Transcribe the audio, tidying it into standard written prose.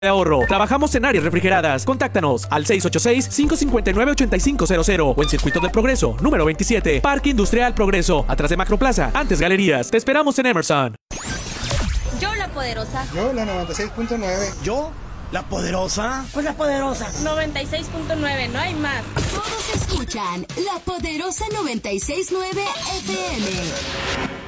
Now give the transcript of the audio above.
de ahorro. Trabajamos en áreas refrigeradas. Contáctanos al 686-559-8500 o en Circuito del Progreso, número 27, Parque Industrial Progreso, atrás de Macroplaza, antes Galerías. Te esperamos en Emerson. Yo, la poderosa. Yo, la 96.9. Yo, la poderosa. Pues la poderosa. 96.9, no hay más. Todos escuchan La Poderosa 96.9 FM.